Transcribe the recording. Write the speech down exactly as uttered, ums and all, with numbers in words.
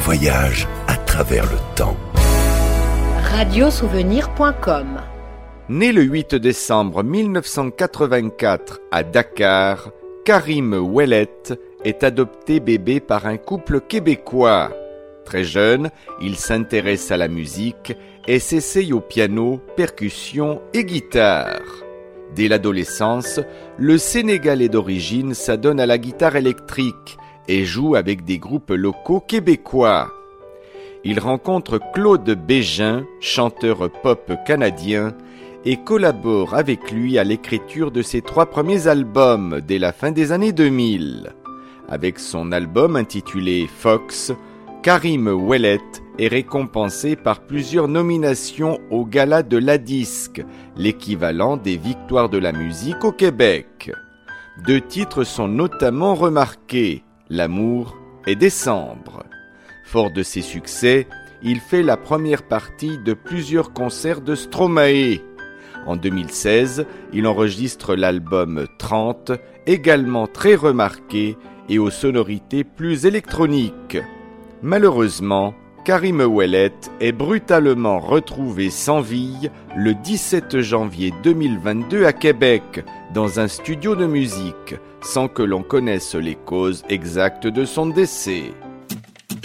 voyage à travers le temps. radiosouvenir point com. Né le huit décembre mille neuf cent quatre-vingt-quatre à Dakar, Karim Ouellet est adopté bébé par un couple québécois. Très jeune, il s'intéresse à la musique et s'essaye au piano, percussion et guitare. Dès l'adolescence, le Sénégalais d'origine s'adonne à la guitare électrique et joue avec des groupes locaux québécois. Il rencontre Claude Bégin, chanteur pop canadien, et collabore avec lui à l'écriture de ses trois premiers albums dès la fin des années deux mille. Avec son album intitulé Fox, Karim Ouellet est récompensé par plusieurs nominations au Gala de la Disque, l'équivalent des Victoires de la musique au Québec. Deux titres sont notamment remarqués, L'amour et Décembre. Fort de ses succès, il fait la première partie de plusieurs concerts de Stromae. En deux mille seize, il enregistre l'album trente, également très remarqué et aux sonorités plus électroniques. Malheureusement, Karim Ouellet est brutalement retrouvé sans vie le dix-sept janvier deux mille vingt-deux à Québec, dans un studio de musique, sans que l'on connaisse les causes exactes de son décès.